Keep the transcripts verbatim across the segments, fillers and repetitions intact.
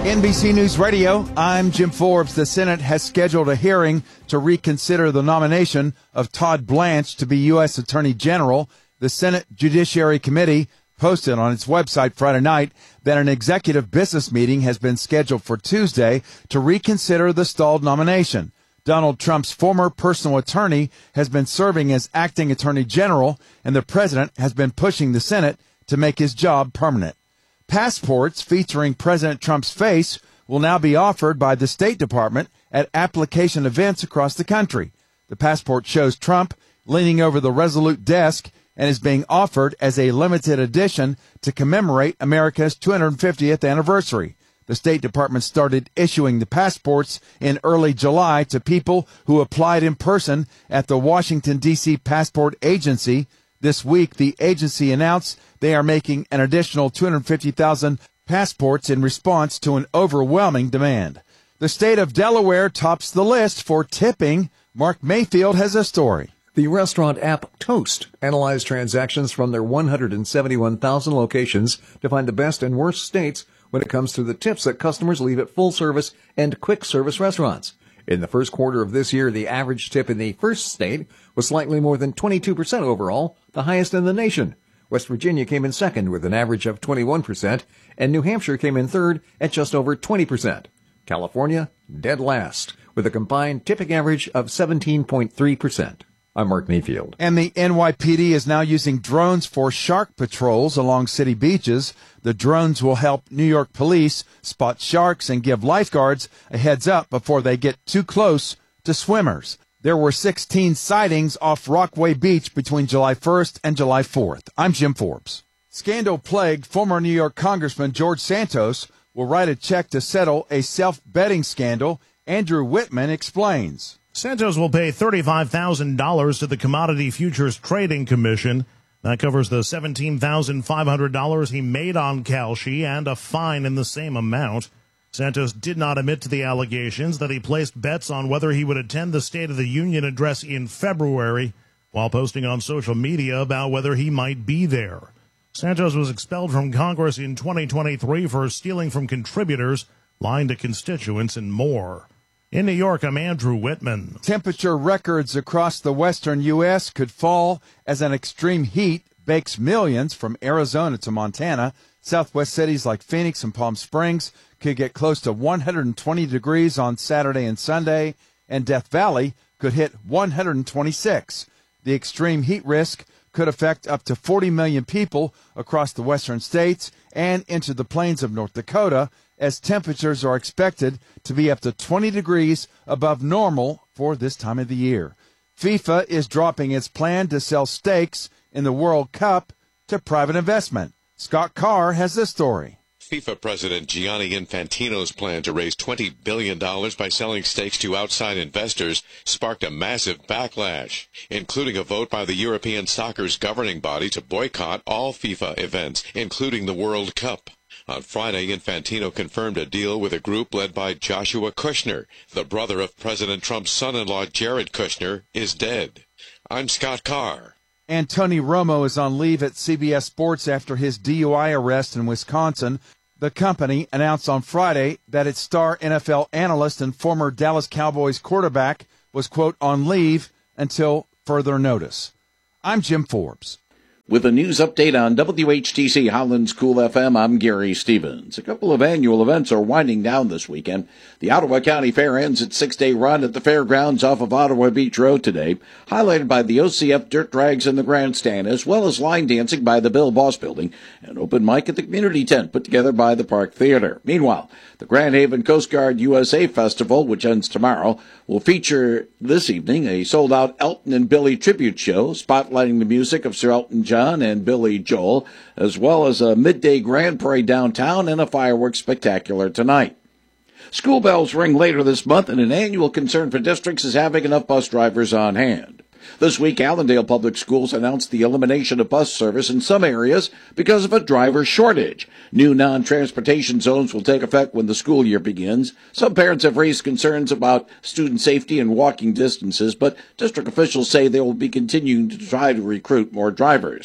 N B C News Radio, I'm Jim Forbes. The Senate has scheduled a hearing to reconsider the nomination of Todd Blanche to be U S Attorney General. The Senate Judiciary Committee posted on its website Friday night that an executive business meeting has been scheduled for Tuesday to reconsider the stalled nomination. Donald Trump's former personal attorney has been serving as acting attorney general, and the president has been pushing the Senate to make his job permanent. Passports featuring President Trump's face will now be offered by the State Department at application events across the country. The passport shows Trump leaning over the Resolute desk and is being offered as a limited edition to commemorate America's two hundred fiftieth anniversary. The State Department started issuing the passports in early July to people who applied in person at the Washington, D C Passport Agency. This week, the agency announced they are making an additional two hundred fifty thousand passports in response to an overwhelming demand. The state of Delaware tops the list for tipping. Mark Mayfield has a story. The restaurant app Toast analyzed transactions from their one hundred seventy-one thousand locations to find the best and worst states when it comes to the tips that customers leave at full-service and quick-service restaurants. In the first quarter of this year, the average tip in the first state was slightly more than twenty-two percent overall, the highest in the nation. West Virginia came in second with an average of twenty-one percent, and New Hampshire came in third at just over twenty percent. California, dead last, with a combined tipping average of seventeen point three percent. I'm Mark Mayfield. And the N Y P D is now using drones for shark patrols along city beaches. The drones will help New York police spot sharks and give lifeguards a heads up before they get too close to swimmers. There were sixteen sightings off Rockaway Beach between July first and July fourth. I'm Jim Forbes. Scandal-plagued former New York Congressman George Santos will write a check to settle a self-betting scandal. Andrew Whitman explains. Santos will pay thirty-five thousand dollars to the Commodity Futures Trading Commission. That covers the seventeen thousand five hundred dollars he made on Kalshi and a fine in the same amount. Santos did not admit to the allegations that he placed bets on whether he would attend the State of the Union address in February while posting on social media about whether he might be there. Santos was expelled from Congress in twenty twenty-three for stealing from contributors, lying to constituents, and more. In New York, I'm Andrew Whitman. Temperature records across the western U S could fall as an extreme heat bakes millions from Arizona to Montana. Southwest cities like Phoenix and Palm Springs could get close to one hundred twenty degrees on Saturday and Sunday, and Death Valley could hit one hundred twenty-six. The extreme heat risk could affect up to forty million people across the western states and into the plains of North Dakota, as temperatures are expected to be up to twenty degrees above normal for this time of the year. FIFA is dropping its plan to sell stakes in the World Cup to private investment. Scott Carr has this story. FIFA President Gianni Infantino's plan to raise twenty billion dollars by selling stakes to outside investors sparked a massive backlash, including a vote by the European soccer's governing body to boycott all FIFA events, including the World Cup. On Friday, Infantino confirmed a deal with a group led by Joshua Kushner. The brother of President Trump's son-in-law, Jared Kushner, is dead. I'm Scott Carr. And Tony Romo is on leave at C B S Sports after his D U I arrest in Wisconsin. The company announced on Friday that its star N F L analyst and former Dallas Cowboys quarterback was, quote, on leave until further notice. I'm Jim Forbes. With a news update on W H T C Highlands Cool F M, I'm Gary Stevens. A couple of annual events are winding down this weekend. The Ottawa County Fair ends its six-day run at the fairgrounds off of Ottawa Beach Road today, highlighted by the O C F Dirt Drags in the grandstand, as well as line dancing by the Bill Boss Building, and open mic at the community tent put together by the Park Theater. Meanwhile, the Grand Haven Coast Guard U S A Festival, which ends tomorrow, will feature this evening a sold-out Elton and Billy tribute show, spotlighting the music of Sir Elton John and Billy Joel, as well as a midday grand parade downtown and a fireworks spectacular tonight. School bells ring later this month, and an annual concern for districts is having enough bus drivers on hand. This week, Allendale Public Schools announced the elimination of bus service in some areas because of a driver shortage. New non-transportation zones will take effect when the school year begins. Some parents have raised concerns about student safety and walking distances, but district officials say they will be continuing to try to recruit more drivers.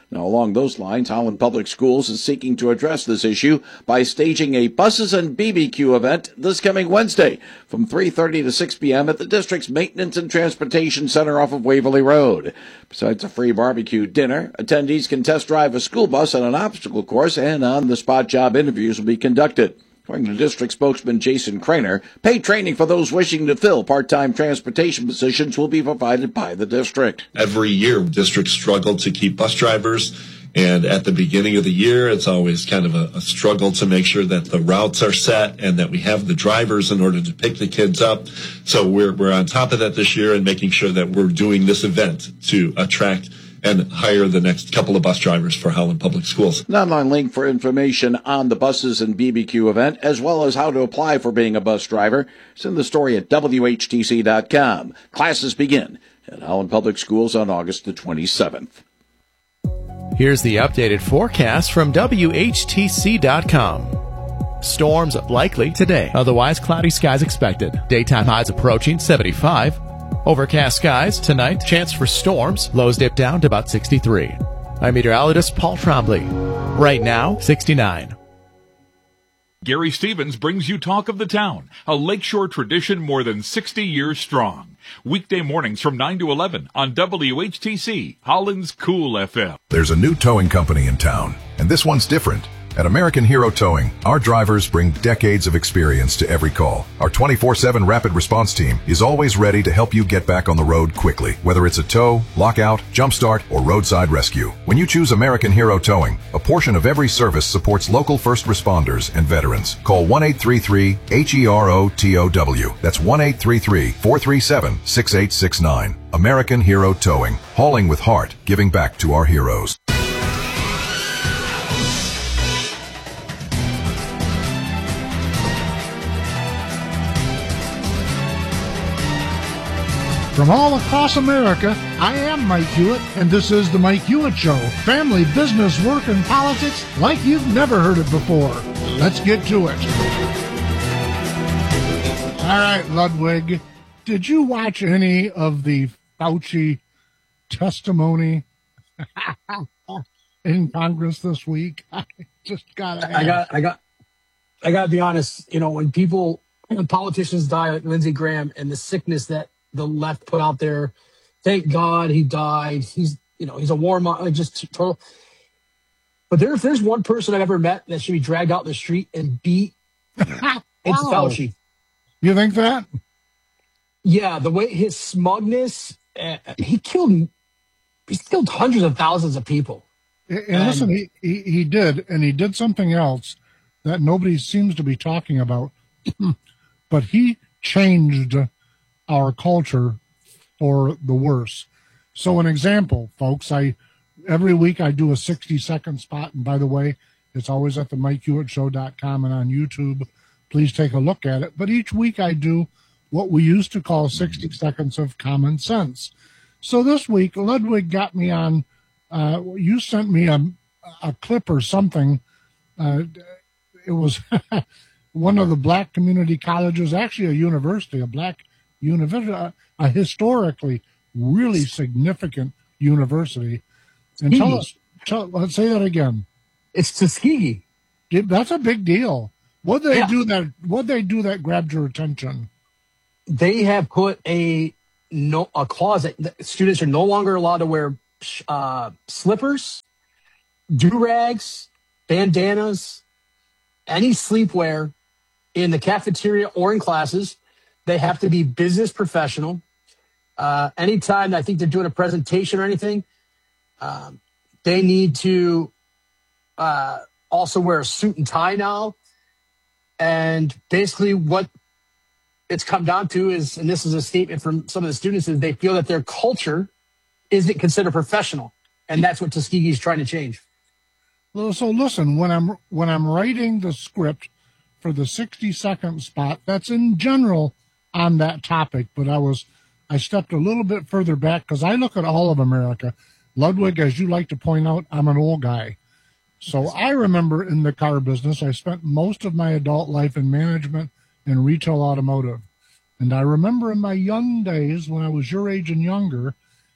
Now, along those lines, Holland Public Schools is seeking to address this issue by staging a buses and B B Q event this coming Wednesday from three thirty to six p.m. at the district's Maintenance and Transportation Center off of Waverly Road. Besides a free barbecue dinner, attendees can test drive a school bus on an obstacle course, and on-the-spot job interviews will be conducted. According to district spokesman Jason Craner, paid training for those wishing to fill part-time transportation positions will be provided by the district. Every year, districts struggle to keep bus drivers, and at the beginning of the year, it's always kind of a, a struggle to make sure that the routes are set and that we have the drivers in order to pick the kids up. So we're we're on top of that this year and making sure that we're doing this event to attract and hire the next couple of bus drivers for Holland Public Schools. An online link for information on the buses and B B Q event, as well as how to apply for being a bus driver, is in the story at W H T C dot com. Classes begin at Holland Public Schools on August the twenty-seventh. Here's the updated forecast from W H T C dot com. Storms likely today, otherwise cloudy skies expected. Daytime highs approaching seventy-five. Overcast skies tonight, chance for storms, lows dip down to about sixty-three. I'm meteorologist Paul Trombley. Right now, sixty-nine. Gary Stevens brings you Talk of the Town, a Lakeshore tradition more than sixty years strong. Weekday mornings from nine to eleven on W H T C, Holland's Cool F M. There's a new towing company in town, and this one's different. At American Hero Towing, our drivers bring decades of experience to every call. Our twenty-four seven rapid response team is always ready to help you get back on the road quickly, whether it's a tow, lockout, jumpstart, or roadside rescue. When you choose American Hero Towing, a portion of every service supports local first responders and veterans. Call one eight three three H E R O T O W. That's one eight three three, four three seven, six eight six nine. American Hero Towing. Hauling with heart, giving back to our heroes. From all across America, I am Mike Hewitt, and this is The Mike Hewitt Show. Family, business, work, and politics like you've never heard it before. Let's get to it. All right, Ludwig, did you watch any of the Fauci testimony in Congress this week? I just gotta ask. I got, I got, I got to be honest. You know, when people, when politicians die, like Lindsey Graham, and the sickness that the left put out there, thank God he died. He's, you know, he's a warmonger, just total. But there, if there's one person I've ever met that should be dragged out in the street and beat, it's Wow. Fauci. You think that? Yeah, the way his smugness, uh, he killed, he's killed hundreds of thousands of people. And, and listen, he, he, he did, and he did something else that nobody seems to be talking about, but he changed our culture for the worse. So an example, folks, I every week I do a sixty second spot, and by the way, it's always at the Mike Hewitt Show dot com and on YouTube. Please take a look at it. But each week I do what we used to call sixty seconds of common sense. So this week, Ludwig got me on, uh, you sent me a, a clip or something. Uh, it was one of the black community colleges, actually a university, a black university, a, a historically really significant university. And tell us, tell, let's say that again. It's Tuskegee. That's a big deal. What they Yeah. do that? What they do that grabbed your attention? They have put a no a clause that students are no longer allowed to wear uh, slippers, do-rags, bandanas, any sleepwear in the cafeteria or in classes. They have to be business professional. Uh, anytime I think they're doing a presentation or anything, um, they need to uh, also wear a suit and tie now. And basically what it's come down to is, and this is a statement from some of the students, is they feel that their culture isn't considered professional. And that's what Tuskegee is trying to change. Well, so listen, when I'm when I'm writing the script for the sixty second spot, that's in general on that topic, but I was I stepped a little bit further back because I look at all of America. Ludwig, as you like to point out, I'm an old guy. So I remember in the car business, I spent most of my adult life in management and retail automotive. And I remember in my young days, when I was your age and younger,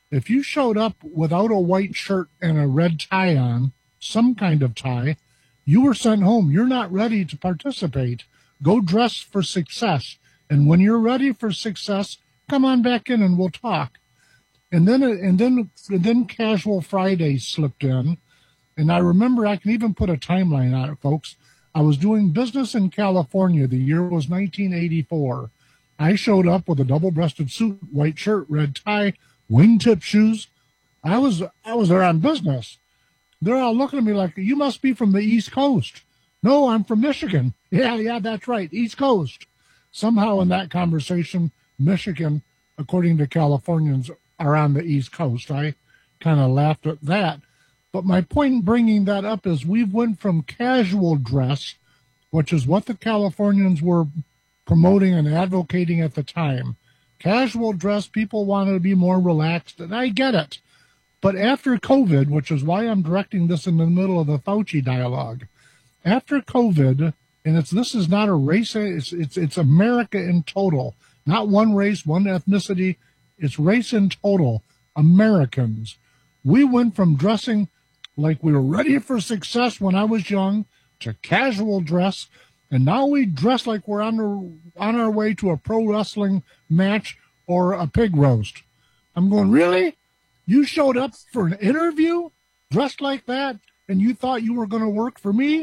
If you showed up without a white shirt and a red tie on, some kind of tie, you were sent home. You're not ready to participate. Go dress for success. And when you're ready for success, come on back in and we'll talk. And then, and then, and then Casual Friday slipped in. And I remember, I can even put a timeline on it, folks. I was doing business in California. The year was nineteen eighty-four. I showed up with a double-breasted suit, white shirt, red tie, wingtip shoes. I was I was there on business. They're all looking at me like, you must be from the East Coast. No, I'm from Michigan. Yeah, yeah, that's right, East Coast. Somehow in that conversation, Michigan, according to Californians, are on the East Coast. I kind of laughed at that. But my point in bringing that up is we've went from casual dress, which is what the Californians were promoting and advocating at the time. Casual dress, people wanted to be more relaxed, and I get it. But after COVID, which is why I'm directing this in the middle of the Fauci dialogue, after COVID, and it's this is not a race, it's it's it's America in total, not one race, one ethnicity, it's race in total, Americans. We went from dressing like we were ready for success when I was young to casual dress, and now we dress like we're on our, on our way to a pro wrestling match or a pig roast. I'm going, really? You showed up for an interview dressed like that, and you thought you were going to work for me?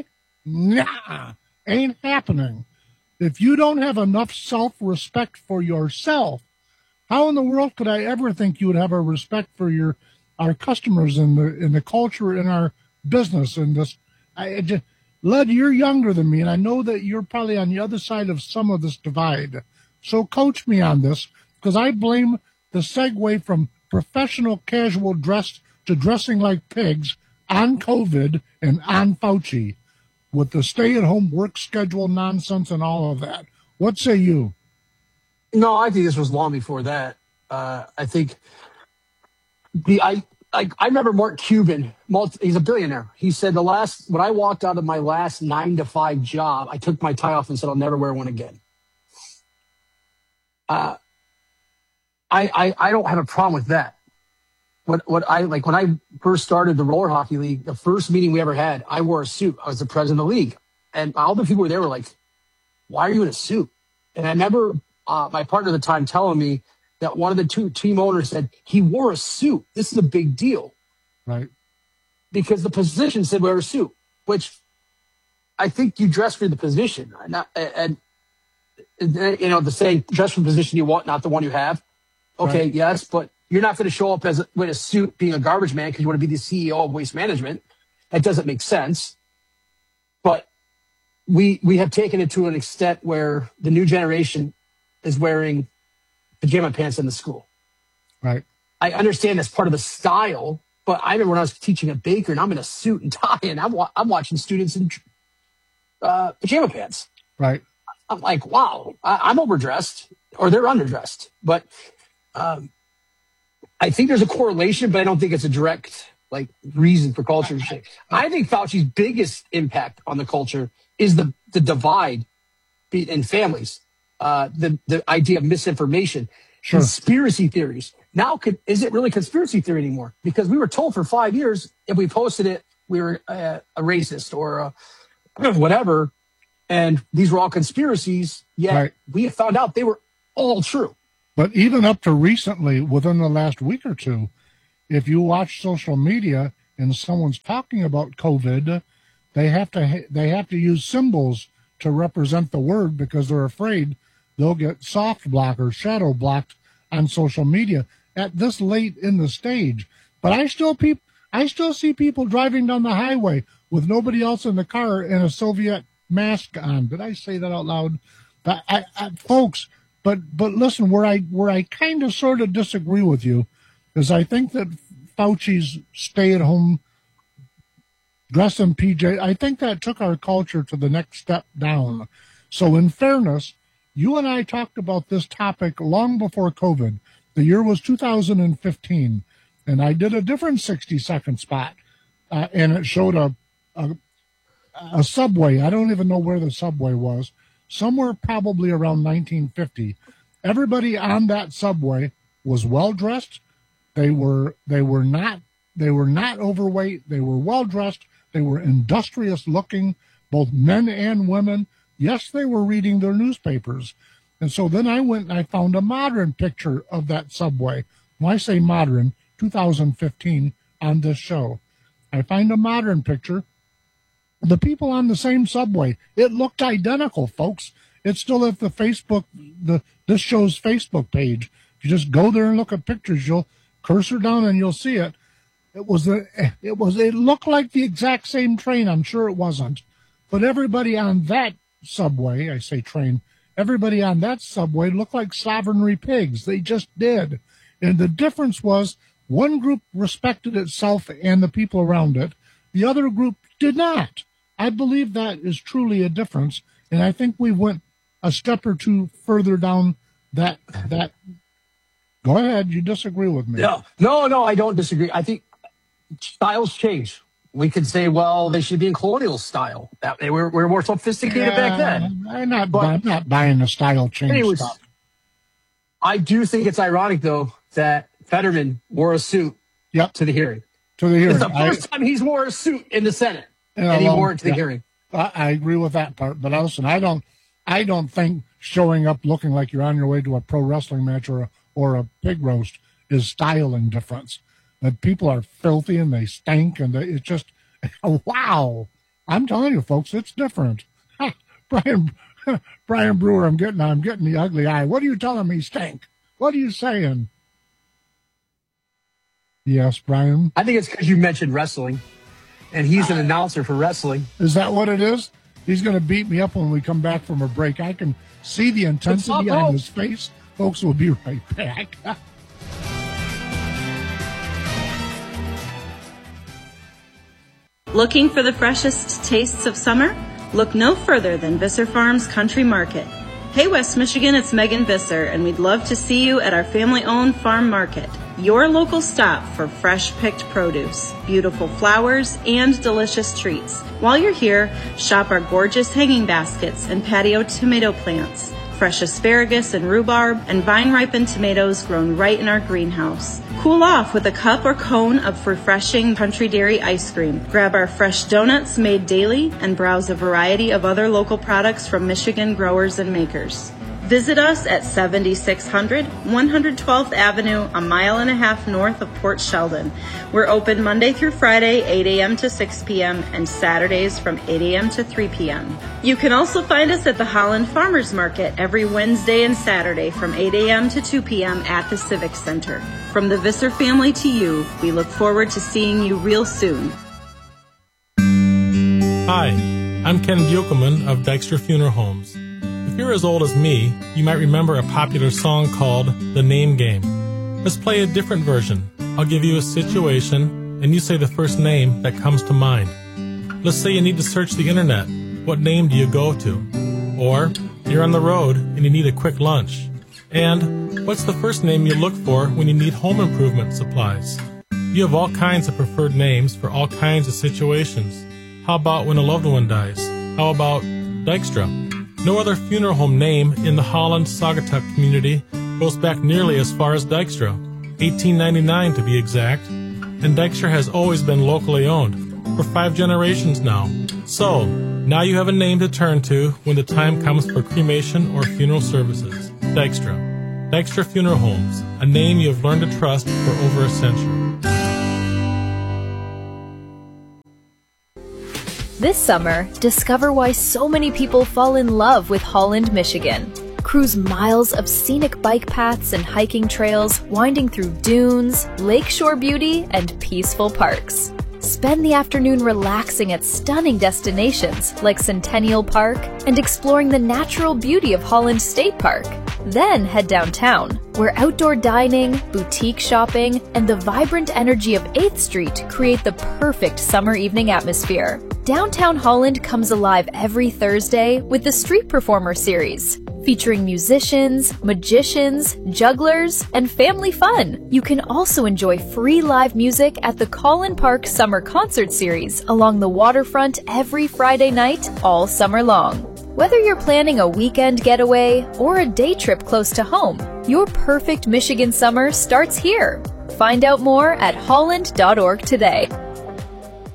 Nah, ain't happening. If you don't have enough self-respect for yourself, how in the world could I ever think you would have a respect for your our customers and the in the culture in our business and this? I just, Lud, you're younger than me, and I know that you're probably on the other side of some of this divide. So coach me on this, because I blame the segue from professional casual dress to dressing like pigs on COVID and on Fauci with the stay-at-home work schedule nonsense and all of that. What say you? No, I think this was long before that. Uh, I think the I, I I remember Mark Cuban. Multi, he's a billionaire. He said the last when I walked out of my last nine to five job, I took my tie off and said I'll never wear one again. Uh, I I I don't have a problem with that. What what I like when I first started the roller hockey league, the first meeting we ever had, I wore a suit. I was the president of the league, and all the people were there were like, "Why are you in a suit?" And I remember uh, my partner at the time telling me that one of the two team owners said he wore a suit. This is a big deal, right? Because the position said wear a suit, which I think you dress for the position, not and, and you know the saying dress for the position you want, not the one you have. Okay, right. Yes, but you're not going to show up as a, with a suit being a garbage man because you want to be the C E O of Waste Management. That doesn't make sense. But we we have taken it to an extent where the new generation is wearing pajama pants in the school. Right. I understand that's part of the style, but I remember when I was teaching at Baker and I'm in a suit and tie and I'm, wa- I'm watching students in uh, pajama pants. Right. I'm like, wow, I- I'm overdressed or they're underdressed. But um, I think there's a correlation, but I don't think it's a direct like reason for culture change. I think Fauci's biggest impact on the culture is the, the divide in families. Uh, the, the idea of misinformation, sure. Conspiracy theories. Now, could, is it really conspiracy theory anymore? Because we were told for five years, if we posted it, we were a, a racist or a, whatever. And these were all conspiracies. Yet right. We have found out they were all true. But even up to recently, within the last week or two, if you watch social media and someone's talking about COVID, they have to they have to use symbols to represent the word because they're afraid they'll get soft blocked or shadow blocked on social media at this late in the stage. But I still peop, I still see people driving down the highway with nobody else in the car and a Soviet mask on. Did I say that out loud? But I, I, folks, but but listen, where I where I kind of sort of disagree with you is I think that Fauci's stay-at-home dress in P J, I think that took our culture to the next step down. So in fairness, you and I talked about this topic long before COVID. The year was two thousand fifteen, and I did a different sixty-second spot, uh, and it showed a, a a subway. I don't even know where the subway was, somewhere probably around nineteen fifty. Everybody on that subway was well-dressed, They were they were not they were not overweight. They were well dressed. They were industrious looking, both men and women. Yes, they were reading their newspapers. And so then I went and I found a modern picture of that subway. When I say modern, two thousand fifteen on this show. I find a modern picture. The people on the same subway. It looked identical, folks. It's still at the Facebook, the this show's Facebook page. If you just go there and look at pictures, you'll cursor down and you'll see it. It was a, it was, it looked like the exact same train. I'm sure it wasn't, but everybody on that subway, I say train, everybody on that subway looked like sovereignty pigs. They just did. And the difference was one group respected itself and the people around it. The other group did not. I believe that is truly a difference. And I think we went a step or two further down that, that, go ahead. You disagree with me. No, no, no, I don't disagree. I think styles change. We could say, well, they should be in colonial style. That they were, were more sophisticated yeah, back then. I'm not, but, I'm not buying the style change anyways, stuff. I do think it's ironic, though, that Fetterman wore a suit yep. to the hearing. To the hearing. It's the first I, time he's wore a suit in the Senate, and, and he wore it to the yeah, hearing. I, I agree with that part. But listen, I don't, I don't think showing up looking like you're on your way to a pro wrestling match or a, or a pig roast is styling difference. That people are filthy and they stink, and they, it's just, wow. I'm telling you, folks, it's different. Ha, Brian, Brian Brewer, I'm getting, I'm getting the ugly eye. What are you telling me, stink? What are you saying? Yes, Brian. I think it's because you mentioned wrestling, and he's an announcer for wrestling. Is that what it is? He's going to beat me up when we come back from a break. I can see the intensity on his face. Folks, we'll be right back. Looking for the freshest tastes of summer? Look no further than Visser Farms Country Market. Hey West Michigan, it's Megan Visser, and we'd love to see you at our family-owned farm market, your local stop for fresh-picked produce, beautiful flowers, and delicious treats. While you're here, shop our gorgeous hanging baskets and patio tomato plants, fresh asparagus and rhubarb, and vine-ripened tomatoes grown right in our greenhouse. Cool off with a cup or cone of refreshing Country Dairy ice cream. Grab our fresh donuts made daily and browse a variety of other local products from Michigan growers and makers. Visit us at seventy-six hundred one hundred twelfth Avenue, a mile and a half north of Port Sheldon. We're open Monday through Friday, eight a.m. to six p.m., and Saturdays from eight a.m. to three p.m. You can also find us at the Holland Farmers Market every Wednesday and Saturday from eight a.m. to two p.m. at the Civic Center. From the Visser family to you, we look forward to seeing you real soon. Hi, I'm Ken Buchelman of Dykstra Funeral Homes. If you're as old as me, you might remember a popular song called The Name Game. Let's play a different version. I'll give you a situation, and you say the first name that comes to mind. Let's say you need to search the internet. What name do you go to? Or you're on the road and you need a quick lunch. And what's the first name you look for when you need home improvement supplies? You have all kinds of preferred names for all kinds of situations. How about when a loved one dies? How about Dykstra? No other funeral home name in the Holland Saugatuck community goes back nearly as far as Dykstra, eighteen ninety-nine to be exact, and Dykstra has always been locally owned, for five generations now. So, now you have a name to turn to when the time comes for cremation or funeral services. Dykstra. Dykstra Funeral Homes, a name you have learned to trust for over a century. This summer, discover why so many people fall in love with Holland, Michigan. Cruise miles of scenic bike paths and hiking trails winding through dunes, lakeshore beauty, and peaceful parks. Spend the afternoon relaxing at stunning destinations like Centennial Park and exploring the natural beauty of Holland State Park. Then head downtown, where outdoor dining, boutique shopping, and the vibrant energy of eighth Street create the perfect summer evening atmosphere. Downtown Holland comes alive every Thursday with the Street Performer series, featuring musicians, magicians, jugglers, and family fun. You can also enjoy free live music at the Collin Park Summer Concert Series along the waterfront every Friday night all summer long. Whether you're planning a weekend getaway or a day trip close to home, your perfect Michigan summer starts here. Find out more at holland dot org today.